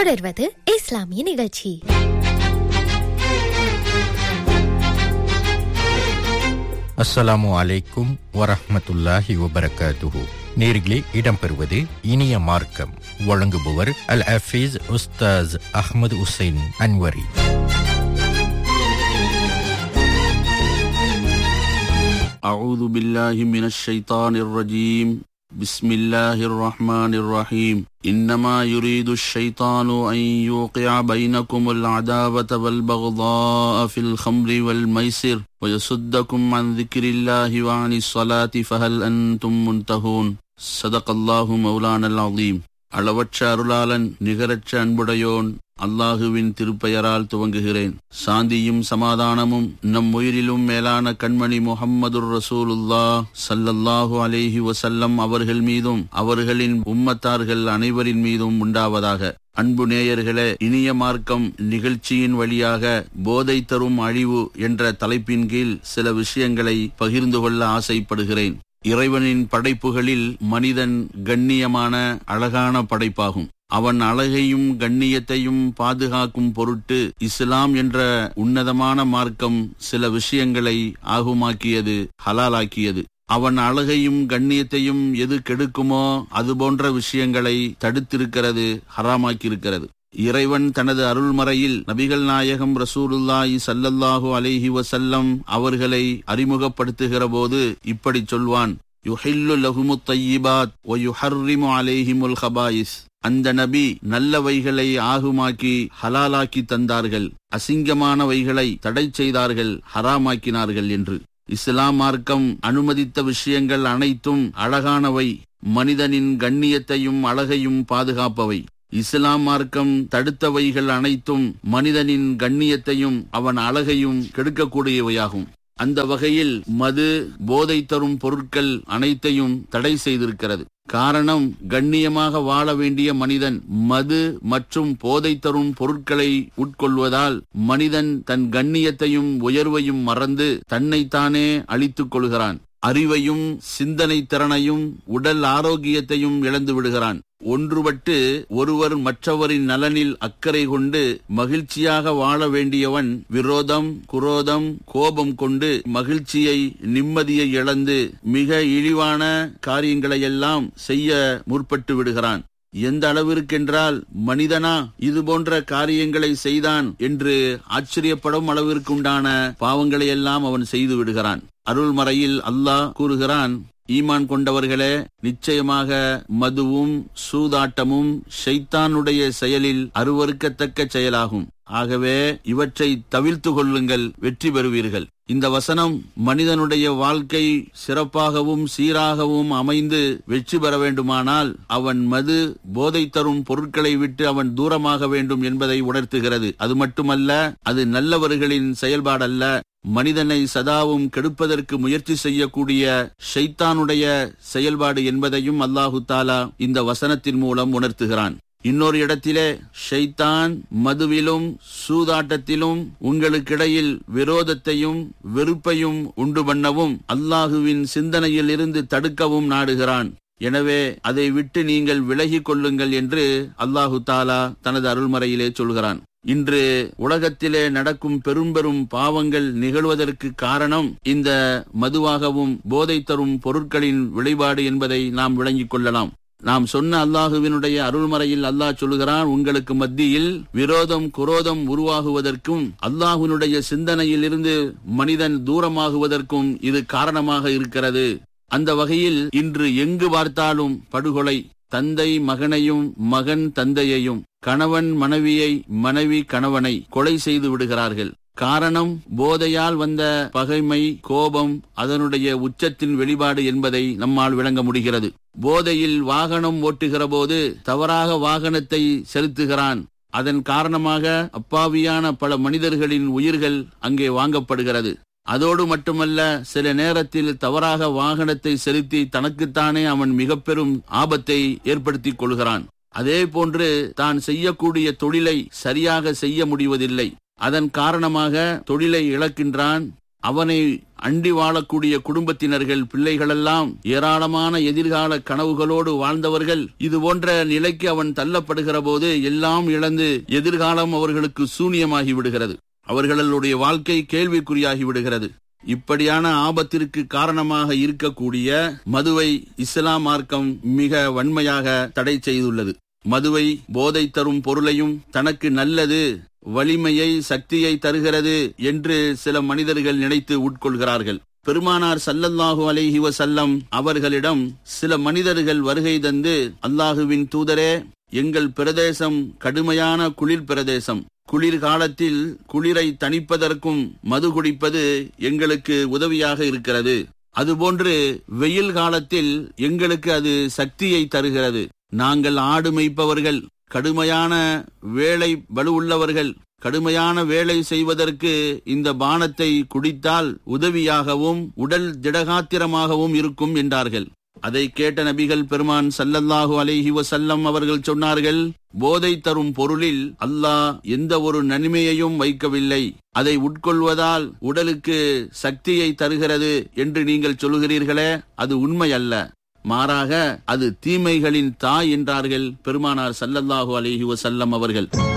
தொடர்வது இஸ்லாமிய நிகழ்ச்சி. அஸ்ஸலாமு அலைக்கும் வரஹ்மத்துல்லாஹி வபரகாத்துஹு. நேர்களே, இடம்பெறுவது இனிய மார்க்கம். வழங்குபவர் அல் ஹஃபீஸ் உஸ்தாஸ் அஹ்மது உசைன் அன்வரி. அஊது பில்லாஹி மினஷ் ஷைத்தானிர் ரஜீம். பிஸ்மில்லாஹிர் ரஹ்மானிர் ரஹீம். இன்னமா யுரீதுஷ் ஷைத்தானு அன் யூகிஅ பைனகுமுல் அதாவத வல் பக்தாஅ ஃபில் ஹம்ரி வல் மைஸிர் வயசுத்தகும் அன் ذிக்ரில்லாஹி வ அனிஸ் ஸலாத்தி ஃபஹல் அன்தும் முன்தஹூன். ஸதகல்லாஹு மௌலானல் அஸீம். அளவற்ற அருளாளன் நிகரற்ற அன்புடையோன் அல்லாஹுவின் திருப்பெயரால் துவங்குகிறேன். சாந்தியும் சமாதானமும் நம் உயிரிலும் மேலான கண்மணி முஹம்மதுர் ரசூலுல்லாஹ் ஸல்லல்லாஹு அலைஹி வஸல்லம் அவர்கள் மீதும் அவர்களின் உம்மத்தார்கள் அனைவரின் மீதும் உண்டாவதாக. அன்பு நேயர்களே, இனிய மார்க்கம் நிகழ்ச்சியின் வழியாக போதை தரும் அழிவு என்ற தலைப்பின் கீழ் சில விஷயங்களை பகிர்ந்து கொள்ள ஆசைப்படுகிறேன். இறைவனின் படைப்புகளில் மனிதன் கண்ணியமான அழகான படைப்பாகும். அவன் அழகையும் கண்ணியத்தையும் பாதுகாக்கும் பொருட்டு இஸ்லாம் என்ற உன்னதமான மார்க்கம் சில விஷயங்களை ஆகுமாக்கியது, ஹலாலாக்கியது. அவன் அழகையும் கண்ணியத்தையும் எது கெடுக்குமோ அது போன்ற விஷயங்களை தடுத்திருக்கிறது, ஹராமாக்கியிருக்கிறது. இறைவன் தனது அருள்மறையில் நபிகள் நாயகம் ரசூலுல்லாஹி ஸல்லல்லாஹு அலைஹி வஸல்லம் அவர்களை அறிமுகப்படுத்துகிற போது இப்படி சொல்வான்: யுஹில்லு லஹுமுத் தய்யிபாத் வ யுஹர்ரிமு அலைஹிமுல் கபாயிஸ். அந்த நபி நல்லவைகளை ஆகுமாக்கி ஹலாலாக்கி தந்தார்கள், அசிங்கமானவைகளை தடை செய்தார்கள், ஹராமாக்கினார்கள் என்று. இஸ்லாம் மார்க்கம் அனுமதித்த விஷயங்கள் அனைத்தும் அழகானவை, மனிதனின் கண்ணியத்தையும் அழகையும் பாதுகாப்பவை. இஸ்லாம் மார்க்கம் தடுத்தவைகள் அனைத்தும் மனிதனின் கண்ணியத்தையும் அவன் அழகையும் கெடுக்கக்கூடியவையாகும். அந்த வகையில் மது, போதை தரும் பொருட்கள் அனைத்தையும் தடை செய்திருக்கிறது. காரணம், கண்ணியமாக வாழ வேண்டிய மனிதன் மது மற்றும் போதை தரும் பொருட்களை உட்கொள்வதால் மனிதன் தன் கண்ணியத்தையும் உயர்வையும் மறந்து தன்னைத்தானே அழித்துக் கொள்கிறான். அறிவையும் சிந்தனை திறனையும் உடல் ஆரோக்கியத்தையும் இழந்து விடுகிறான். ஒன்றுபட்டு ஒருவர் மற்றவரின் நலனில் அக்கறை கொண்டு மகிழ்ச்சியாக வாழ வேண்டியவன் விரோதம், குரோதம், கோபம் கொண்டு மகிழ்ச்சியை, நிம்மதியை இழந்து மிக இழிவான காரியங்களையெல்லாம் செய்ய முற்பட்டு விடுகிறான். எந்த அளவிற்கென்றால், மனிதனா இது போன்ற காரியங்களை செய்தான் என்று ஆச்சரியப்படும் அளவிற்குண்டான பாவங்களை எல்லாம் அவன் செய்து விடுகிறான். அருள்மறையில் அல்லாஹ் கூறுகிறான்: ஈமான் கொண்டவர்களே, நிச்சயமாக மதுவும் சூதாட்டமும் ஷைத்தானுடைய செயலில் அருவருக்கத்தக்க செயலாகும். ஆகவே இவற்றை தவிர்த்து கொள்ளுங்கள், வெற்றி பெறுவீர்கள். இந்த வசனம் மனிதனுடைய வாழ்க்கை சிறப்பாகவும் சீராகவும் அமைந்து வெற்றி பெற வேண்டுமானால் அவன் மது, போதை தரும் பொருட்களை விட்டு அவன் தூரமாக வேண்டும் என்பதை உணர்த்துகிறது. அது மட்டுமல்ல, அது நல்லவர்களின் செயல்பாடல்ல, மனிதனை சதாவும் கெடுப்பதற்கு முயற்சி செய்யக்கூடிய ஷைத்தானுடைய செயல்பாடு என்பதையும் அல்லாஹு தாலா இந்த வசனத்தின் மூலம் உணர்த்துகிறான். இன்னொரு இடத்திலே, ஷைத்தான் மதுவிலும் சூதாட்டத்திலும் உங்களுக்கிடையில் விரோதத்தையும் வெறுப்பையும் உண்டு பண்ணவும் அல்லாஹுவின் சிந்தனையில் இருந்து தடுக்கவும் நாடுகிறான். எனவே அதை விட்டு நீங்கள் விலகிக் கொள்ளுங்கள் என்று அல்லாஹு தாலா தனது அருள்மறையிலே சொல்கிறான். இன்று உலகத்திலே நடக்கும் பெரும் பாவங்கள் நிகழ்வதற்கு காரணம் இந்த மதுவாகவும் போதை தரும் பொருட்களின் விளைபாடு என்பதை நாம் விளங்கிக் கொள்ளலாம். நாம் சொன்ன அல்லாஹுவினுடைய அருள்மறையில் அல்லாஹ் சொல்லுகிறான், உங்களுக்கு மத்தியில் விரோதம், குரோதம் உருவாகுவதற்கும் அல்லாஹுவினுடைய சிந்தனையில் இருந்து மனிதன் தூரமாகுவதற்கும் இது காரணமாக இருக்கிறது. அந்த வகையில் இன்று எங்கு பார்த்தாலும் படுகொலை, தந்தை மகனையும் மகன் தந்தையையும், கணவன் மனைவியை, மனைவி கணவனை கொலை செய்து விடுகிறார்கள். காரணம், போதையால் வந்த பகைமை, கோபம் அதனுடைய உச்சத்தின் வெளிப்பாடு என்பதை நம்மால் விளங்க முடிகிறது. போதையில் வாகனம் ஓட்டுகிற போது தவறாக வாகனத்தை செலுத்துகிறான். அதன் காரணமாக அப்பாவியான பல மனிதர்களின் உயிர்கள் அங்கே வாங்கப்படுகிறது. அதோடு மட்டுமல்ல, சில நேரத்தில் தவறாக வாகனத்தை செலுத்தி தனக்குத்தானே அவன் மிக பெரும் ஆபத்தை ஏற்படுத்திக் கொள்கிறான். அதே போன்று தான் செய்யக்கூடிய தொழிலை சரியாக செய்ய முடிவதில்லை. அதன் காரணமாக தொழிலை இழக்கின்றான். அவனை அண்டி வாழக்கூடிய குடும்பத்தினர்கள், பிள்ளைகளெல்லாம் ஏராளமான எதிர்கால கனவுகளோடு வாழ்ந்தவர்கள். இது போன்ற நிலைக்கு அவன் தள்ளப்படுகிற போது எல்லாம் இழந்து எதிர்காலம் அவர்களுக்கு சூனியமாகி விடுகிறது. அவர்களுடைய வாழ்க்கை கேள்விக்குறியாகி விடுகிறது. இப்படியான ஆபத்திற்கு காரணமாக இருக்கக்கூடிய மதுவை இஸ்லாம் மார்க்கம் மிக வன்மையாக தடை செய்துள்ளது. மதுவை, போதை தரும் பொருளையும் தனக்கு நல்லது, வலிமையை, சக்தியை தருகிறது என்று சில மனிதர்கள் நினைத்து உட்கொள்கிறார்கள். பெருமானார் ஸல்லல்லாஹு அலைஹி வஸல்லம் அவர்களிடம் சில மனிதர்கள் வருகை தந்து, அல்லாஹுவின் தூதரே, எங்கள் பிரதேசம் கடுமையான குளிர் பிரதேசம். குளிர் காலத்தில் குளிரை தணிப்பதற்கும் மது குடிப்பது எங்களுக்கு உதவியாக இருக்கிறது. அதுபோன்று வெயில் காலத்தில் எங்களுக்கு அது சக்தியை தருகிறது. நாங்கள் ஆடு மேய்ப்பவர்கள், கடுமையான வேலை பளு உள்ளவர்கள். கடுமையான வேலை செய்வதற்கு இந்த பானத்தை குடித்தால் உதவியாகவும் உடல் திடகாத்திரமாகவும் இருக்கும் என்றார்கள். அதை கேட்ட நபிகள் பெருமான் ஸல்லல்லாஹு அலைஹி வஸல்லம் அவர்கள் சொன்னார்கள், போதை தரும் பொருளில் அல்லாஹ் எந்த ஒரு நன்மையையும் வைக்கவில்லை. அதை உட்கொள்வதால் உடலுக்கு சக்தியை தருகிறது என்று நீங்கள் சொல்கிறீர்களே, அது உண்மை அல்ல. மாறாக அது தீமைகளின் தாய் என்றார்கள் பெருமானார் ஸல்லல்லாஹு அலைஹி வஸல்லம் அவர்கள்.